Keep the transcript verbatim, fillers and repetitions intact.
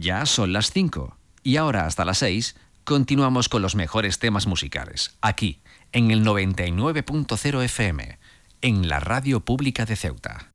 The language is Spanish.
Ya son las cinco. Y ahora hasta las seis continuamos con los mejores temas musicales. Aquí, en el noventa y nueve punto cero F M, en la Radio Pública de Ceuta.